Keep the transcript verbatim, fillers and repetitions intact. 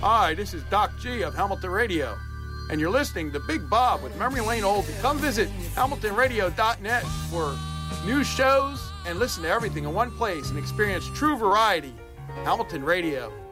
Hi, this is Doc G of Hamilton Radio, and you're listening to Big Bob with Memory Lane Oldie. Come visit hamilton radio dot net for new shows and listen to everything in one place and experience true variety. Hamilton Radio.